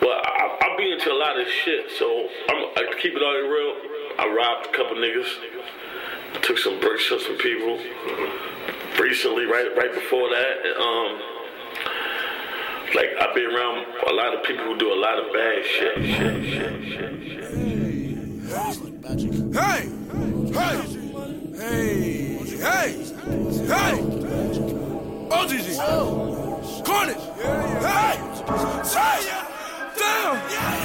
Well, I be into a lot of shit, so I keep it all real. I robbed a couple niggas, took some bricks from some people. Recently, right before that, like I be around a lot of people who do a lot of bad shit. Hey! OGG! Carnage! Hey! Damn!